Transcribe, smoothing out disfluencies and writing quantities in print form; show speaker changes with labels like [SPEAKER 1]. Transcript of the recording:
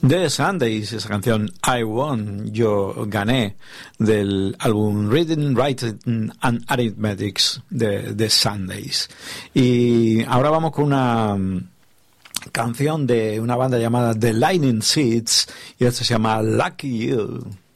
[SPEAKER 1] The Sundays, esa canción I Won, yo gané, del álbum Reading, Writing and Arithmetics de The Sundays. Y ahora vamos con una canción de una banda llamada The Lightning Seeds, y esta se llama Lucky You.